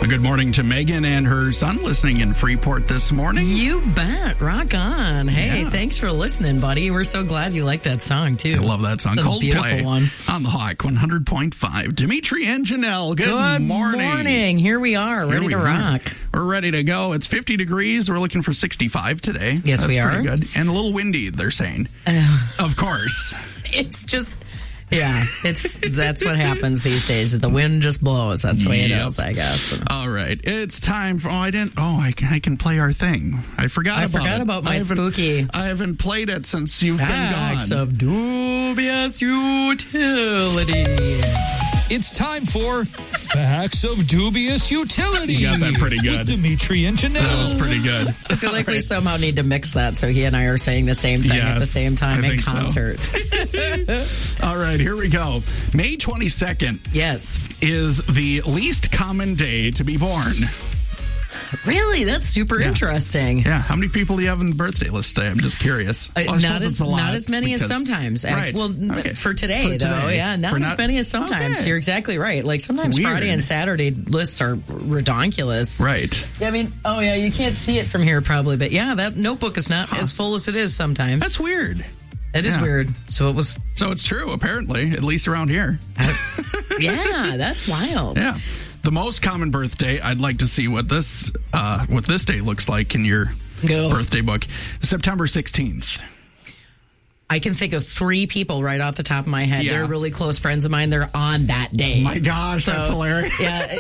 Good morning to Megan and her son listening in Freeport this morning. You bet. Rock on. Hey, Yeah. Thanks for listening, buddy. We're so glad you like that song, too. I love that song. It's a Coldplay beautiful one. on the Hawk 100.5. Dimitri and Janelle, good morning. Here we are, ready to rock. We're ready to go. It's 50 degrees. We're looking for 65 today. Yes, we are. That's pretty good. And a little windy, they're saying. Of course. It's just... Yeah, that's what happens these days. The wind just blows. That's the way it is, I guess. All right. It's time for... I can play our thing. I forgot about my spooky... I haven't played it since you've been gone. Facts of dubious utility. It's time for Facts of Dubious Utility. You got that pretty good. With Dimitri and Janelle. That was pretty good. I feel like we somehow need to mix that so he and I are saying the same thing at the same time in concert. So. All right, here we go. May 22nd is the least common day to be born. Really? That's super interesting. Yeah. How many people do you have on the birthday list today? I'm just curious. Not as many as sometimes. Right. Well, for today, though. Yeah, not as many as sometimes. Okay. You're exactly right. Like sometimes Friday and Saturday lists are redonkulous. Right. I mean, you can't see it from here probably, but yeah, that notebook is not as full as it is sometimes. That's weird. That is weird. So it's true, apparently, at least around here. Yeah, that's wild. Yeah. The most common birthday, I'd like to see what this day looks like in your birthday book. September 16th. I can think of 3 people right off the top of my head. Yeah. They're really close friends of mine. They're on that day. Oh my gosh, that's hilarious. Yeah.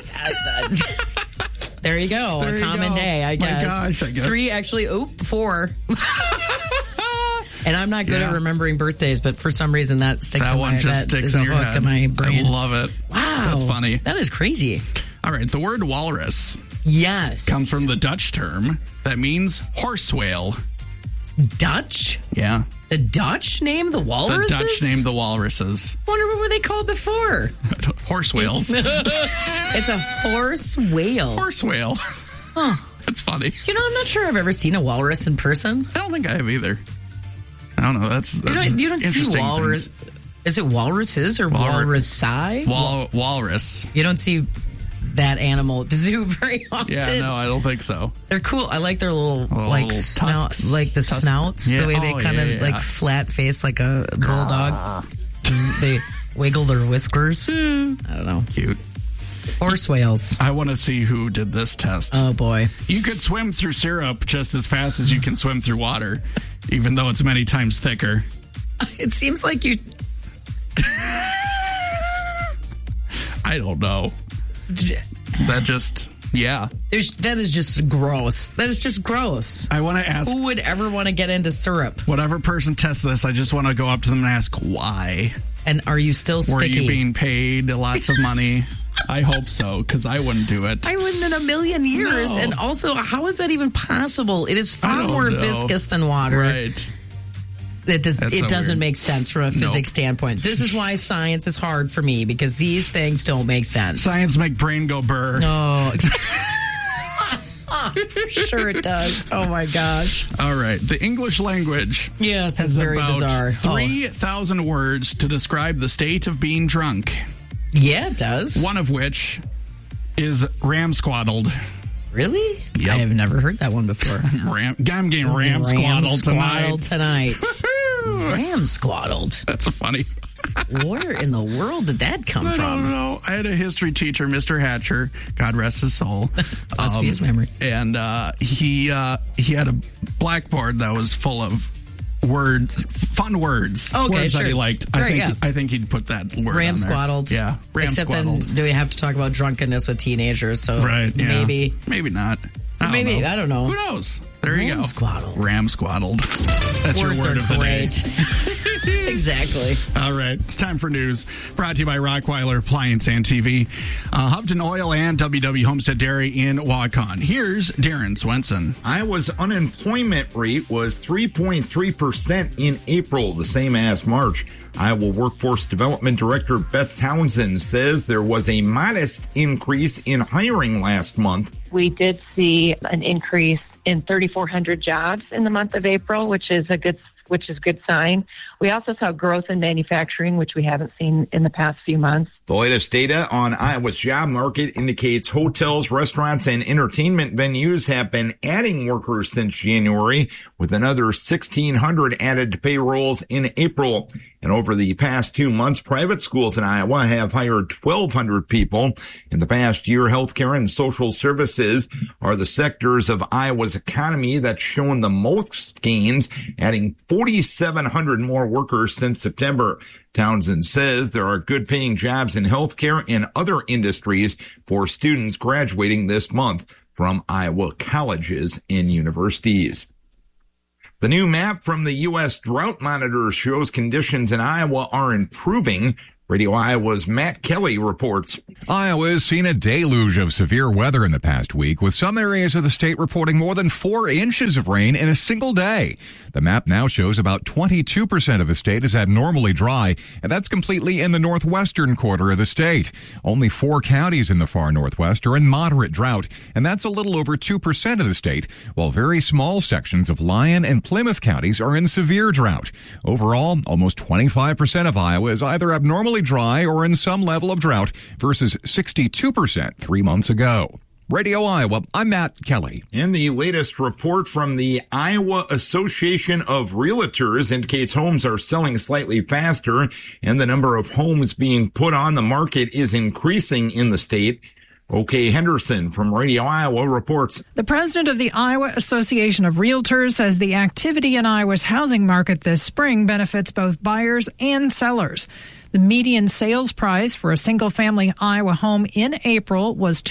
There you go. A common day, I guess. My gosh, I guess. 3, actually. 4. And I'm not good at remembering birthdays, but for some reason that sticks in my head. In my brain. I love it. Wow. That's funny. That is crazy. All right. The word walrus. Yes. Comes from the Dutch term that means horse whale. Dutch? Yeah. The Dutch named the walruses? The Dutch named the walruses. Wonder what were they called before? Horse whales. It's a horse whale. Horse whale. Huh. That's funny. You know, I'm not sure I've ever seen a walrus in person. I don't think I have either. I don't know. That's you don't see walrus. Is it walruses or walrusi? Walrus. You don't see that animal at the zoo very often. Yeah, no, I don't think so. They're cool. I like their little tusks. Snouts. Yeah. The way they kind of like flat face like a bulldog. They wiggle their whiskers. I don't know. Cute. Horse whales. I want to see who did this test. Oh, boy. You could swim through syrup just as fast as you can swim through water, even though it's many times thicker. It seems like you... I don't know. That just... Yeah. That is just gross. That is just gross. I want to ask... Who would ever want to get into syrup? Whatever person tests this, I just want to go up to them and ask why. And are you still sticky? Were you being paid lots of money? I hope so, because I wouldn't do it. I wouldn't in a million years. No. And also, how is that even possible? It is far more viscous than water. Right. It doesn't make sense from a physics standpoint. This is why science is hard for me, because these things don't make sense. Science make brain go burr. No. Sure it does. Oh, my gosh. All right. The English language has very about bizarre. 3,000 words to describe the state of being drunk. Yeah, it does. One of which is ramsquaddled. Really? Yep. I have never heard that one before. I'm getting ramsquaddled tonight. Ramsquaddled. That's a funny. Where in the world did that come from? I don't know. I had a history teacher, Mr. Hatcher. God rest his soul. Must be his memory. And he had a blackboard that was full of fun words. Okay, words sure. that he liked. I think he'd put that word ramsquaddled. on there. Yeah, ramsquaddled. Except then, do we have to talk about drunkenness with teenagers? So right, yeah. maybe not. I don't know. Who knows? There you go. Ramsquaddled. That's Words your word of the day. Exactly. All right. It's time for news. Brought to you by Rockweiler Appliance and TV, Hubton Oil, and WW Homestead Dairy in Waukon. Here's Darren Swenson. Iowa's unemployment rate was 3.3% in April, the same as March. Iowa Workforce Development Director Beth Townsend says there was a modest increase in hiring last month. We did see an increase in 3,400 jobs in the month of April, which is a good sign. We also saw growth in manufacturing, which we haven't seen in the past few months. The latest data on Iowa's job market indicates hotels, restaurants, and entertainment venues have been adding workers since January, with another 1,600 added to payrolls in April. And over the past 2 months, private schools in Iowa have hired 1,200 people. In the past year, healthcare and social services are the sectors of Iowa's economy that's shown the most gains, adding 4,700 more workers since September. Townsend says there are good paying jobs in healthcare and other industries for students graduating this month from Iowa colleges and universities. The new map from the U.S. Drought Monitor shows conditions in Iowa are improving. Radio Iowa's Matt Kelly reports. Iowa has seen a deluge of severe weather in the past week, with some areas of the state reporting more than 4 inches of rain in a single day. The map now shows about 22% of the state is abnormally dry, and that's completely in the northwestern quarter of the state. Only 4 counties in the far northwest are in moderate drought, and that's a little over 2% of the state, while very small sections of Lyon and Plymouth counties are in severe drought. Overall, almost 25% of Iowa is either abnormally dry or in some level of drought versus 62% 3 months ago. Radio Iowa, I'm Matt Kelly. And the latest report from the Iowa Association of Realtors indicates homes are selling slightly faster and the number of homes being put on the market is increasing in the state. OK Henderson from Radio Iowa reports. The president of the Iowa Association of Realtors says the activity in Iowa's housing market this spring benefits both buyers and sellers. The median sales price for a single-family Iowa home in April was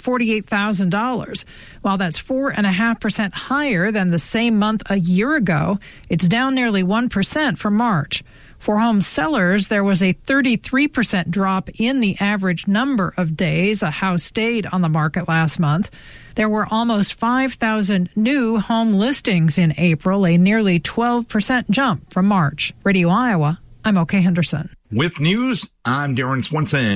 $248,000. While that's 4.5% higher than the same month a year ago, it's down nearly 1% from March. For home sellers, there was a 33% drop in the average number of days a house stayed on the market last month. There were almost 5,000 new home listings in April, a nearly 12% jump from March. Radio Iowa, I'm OK Henderson. With news, I'm Darren Swenson.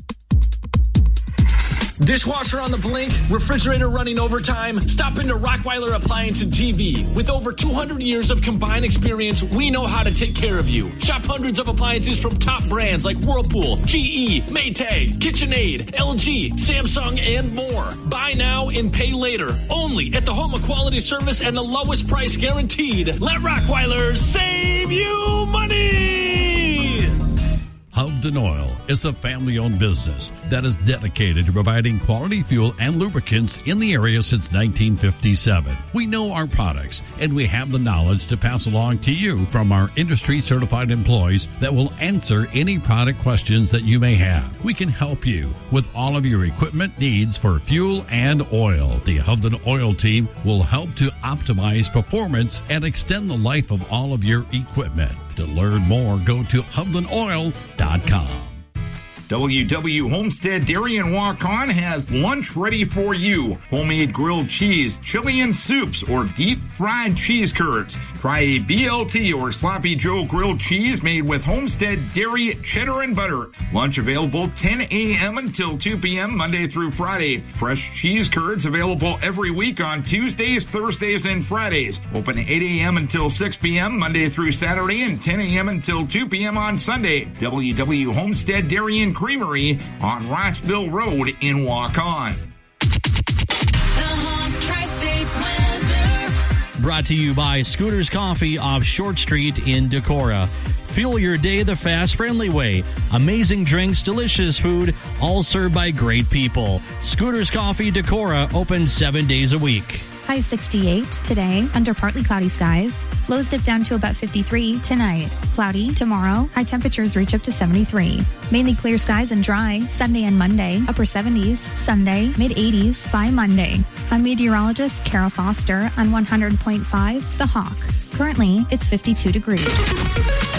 Dishwasher on the blink, refrigerator running overtime. Stop into Rockweiler Appliance and TV. With over 200 years of combined experience, we know how to take care of you. Shop hundreds of appliances from top brands like Whirlpool, GE, Maytag, KitchenAid, LG, Samsung, and more. Buy now and pay later. Only at the home of quality service and the lowest price guaranteed. Let Rockweiler save you money! Hovden Oil is a family-owned business that is dedicated to providing quality fuel and lubricants in the area since 1957. We know our products, and we have the knowledge to pass along to you from our industry-certified employees that will answer any product questions that you may have. We can help you with all of your equipment needs for fuel and oil. The Hovden Oil team will help to optimize performance and extend the life of all of your equipment. To learn more, go to HovdenOil.com. WW Homestead Dairy and Walk-On has lunch ready for you. Homemade grilled cheese, chili and soups, or deep fried cheese curds. Try a BLT or Sloppy Joe grilled cheese made with Homestead Dairy, cheddar, and butter. Lunch available 10 a.m. until 2 p.m. Monday through Friday. Fresh cheese curds available every week on Tuesdays, Thursdays, and Fridays. Open 8 a.m. until 6 p.m. Monday through Saturday and 10 a.m. until 2 p.m. on Sunday. WW Homestead Dairy and Creamery on Rossville Road in Waukon. Brought to you by Scooters Coffee off Short Street in Decorah. Fuel your day the fast, friendly way. Amazing drinks, delicious food, all served by great people. Scooters Coffee Decorah, open 7 days a week. High 68 today, under partly cloudy skies. Lows dip down to about 53 tonight. Cloudy tomorrow. High temperatures reach up to 73. Mainly clear skies and dry Sunday and Monday. Upper 70s Sunday, mid 80s by Monday. I'm meteorologist Carol Foster on 100.5 The Hawk. Currently, it's 52 degrees.